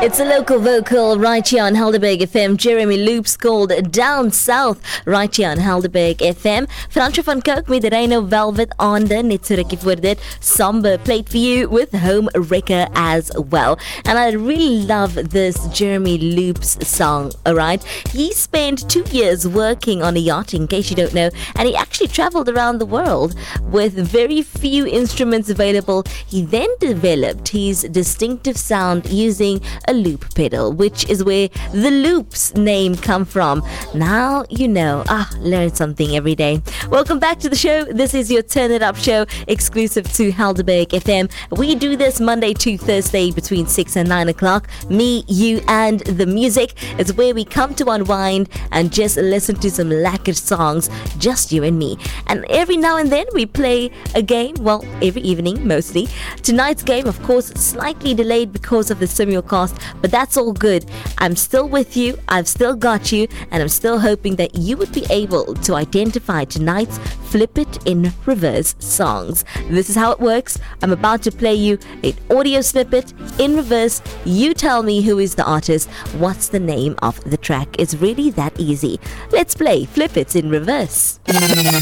It's a local vocal right here on Helderberg FM. Jeremy Loops called Down South right here on Helderberg FM. Fransje van Coke met Reino Velvet on the net so rukkie voor dit. Samba played for you with Home Wrecker as well. And I really love this Jeremy Loops song, alright? He spent 2 years working on a yacht, in case you don't know, and he actually traveled around the world with very few instruments available. He then developed his distinctive sound using a loop pedal, which is where the Loops name come from. Now you know. Learn something every day. Welcome back to the show. This is your Turn It Up show, exclusive to Helderberg FM. We do this Monday to Thursday between 6 and 9 o'clock. Me, you, and the music. It's where we come to unwind and just listen to some lekker songs, just you and me. And every now and then we play a game, well, every evening mostly. Tonight's game, of course, slightly delayed because of the simulcast, but that's all good. I'm still with you, I've still got you, and I'm still hoping that you would be able to identify tonight's Flip It in Reverse songs. This is how it works. I'm about to play you an audio snippet in reverse. You tell me who is the artist, what's the name of the track. It's really that easy. Let's play Flip It in Reverse.